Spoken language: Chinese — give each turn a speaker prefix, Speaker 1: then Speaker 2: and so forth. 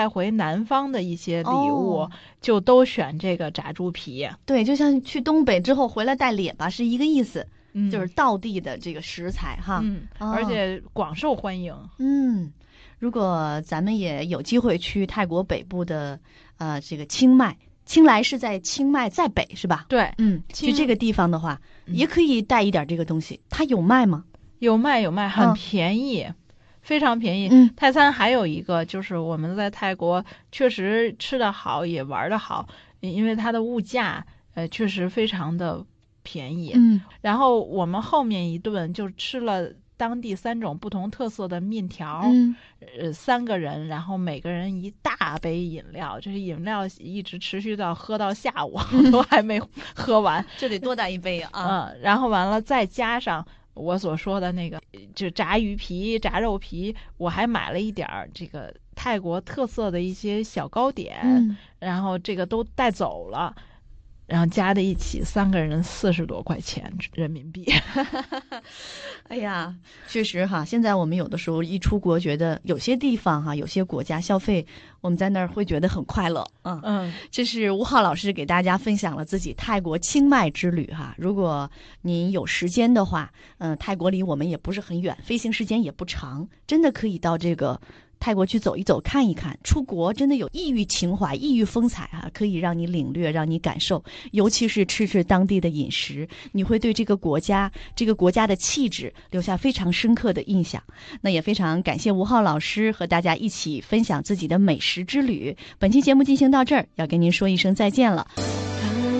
Speaker 1: 带回南方的一些礼物，就都选这个炸猪皮。
Speaker 2: 对，就像去东北之后回来带列巴是一个意思，就是道地的这个食材哈。
Speaker 1: 而且广受欢迎。
Speaker 2: 如果咱们也有机会去泰国北部的这个清迈，清莱是在清迈在北是吧？
Speaker 1: 对，
Speaker 2: 去这个地方的话，也可以带一点这个东西。它有卖吗？
Speaker 1: 有卖，很便宜。非常便宜。泰餐还有一个就是我们在泰国确实吃得好也玩得好，因为它的物价确实非常的便宜。然后我们后面一顿就吃了当地3种不同特色的面条，3个人，然后每个人一大杯饮料，这饮料一直持续到喝到下午都还没喝完，
Speaker 2: 这得多大一杯啊！
Speaker 1: 然后完了再加上我所说的那个就炸鱼皮、炸肉皮，我还买了一点这个泰国特色的一些小糕点，然后这个都带走了。然后加在一起3个人40多块钱人民币。
Speaker 2: 哎呀，确实哈，现在我们有的时候一出国，觉得有些地方哈，有些国家消费，我们在那儿会觉得很快乐。这是吴浩老师给大家分享了自己泰国清迈之旅哈。如果您有时间的话，泰国离我们也不是很远，飞行时间也不长，真的可以到这个泰国去走一走看一看。出国真的有异域情怀、异域风采啊，可以让你领略，让你感受，尤其是吃当地的饮食，你会对这个国家的气质留下非常深刻的印象。那也非常感谢吴浩老师和大家一起分享自己的美食之旅。本期节目进行到这儿，要跟您说一声再见了。